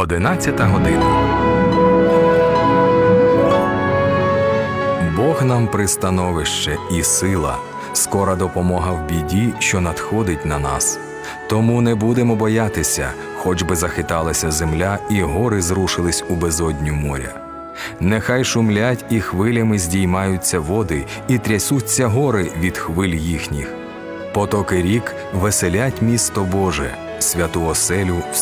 11 година. Бог нам пристановище і сила, скора допомога в біді, що надходить на нас. Тому не будемо боятися, хоч би захиталася земля і гори зрушились у безодню моря. Нехай шумлять і хвилями здіймаються води, і трясуться гори від хвиль їхніх. Потоки рік веселять місто Боже, святу оселю